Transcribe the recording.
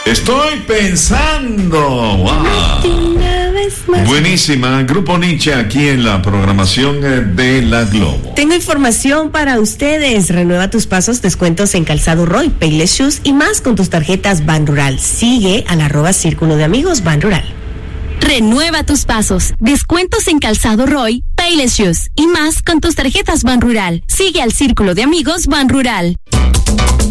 Estoy pensando. Wow. Buenísima. Grupo Nietzsche aquí en la programación de La Globo. Tengo información para ustedes. Renueva tus pasos, descuentos en Calzado Roy, Payless Shoes y más con tus tarjetas Ban Rural. Sigue al @Círculo de Amigos Ban Rural. Renueva tus pasos, descuentos en Calzado Roy, Payless Shoes y más con tus tarjetas Ban Rural. Sigue al Círculo de Amigos Ban Rural.